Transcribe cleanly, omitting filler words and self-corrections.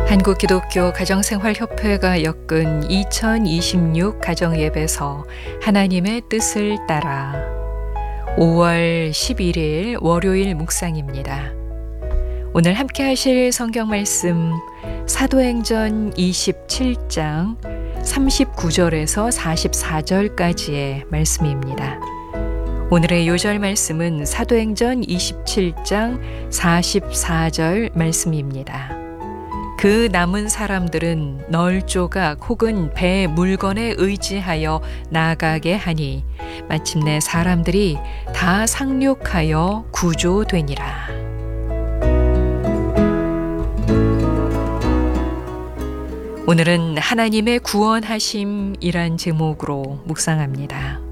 한국기독교 가정생활협회가 엮은 2026 가정예배서 하나님의 뜻을 따라 5월 11일 월요일 묵상입니다. 오늘 함께 하실 성경 말씀 사도행전 27장 39절에서 44절까지의 말씀입니다. 오늘의 요절 말씀은 사도행전 27장 44절 말씀입니다. 그 남은 사람들은 널조각 혹은 배 물건에 의지하여 나가게 하니 마침내 사람들이 다 상륙하여 구조되니라. 오늘은 하나님의 구원하심이란 제목으로 묵상합니다.